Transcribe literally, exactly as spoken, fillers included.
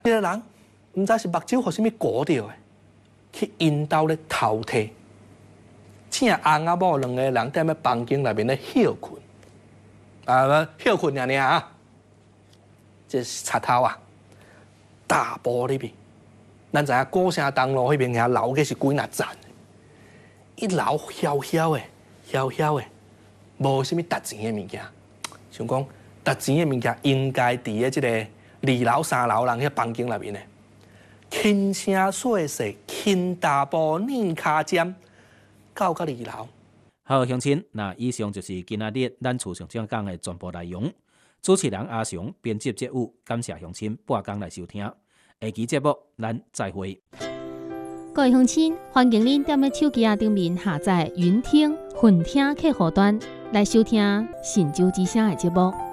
一个人唔知是目睭互什么割掉的，去引导咧偷摕。请阿阿某两个人踮咧房间内面咧休困，啊，休困尔尔啊，这是贼头啊，大玻璃面。咱知影古城东路迄边遐楼个是几若层，一楼晓晓的，晓晓的，无啥物值钱的物件。想讲值钱的物件应该伫咧即个二楼、三楼人迄房间内面呢。轻声细细，轻大步软骹尖。到到二楼。 好，乡亲，那以上就是今仔日咱厝上正讲的全部内容。主持人阿雄，编辑节目，感谢乡亲半工来收听。下期节目咱再会。 各位乡亲，欢迎您踮咧手机啊顶面下载云听、混听客户端来收听神州之声的节目。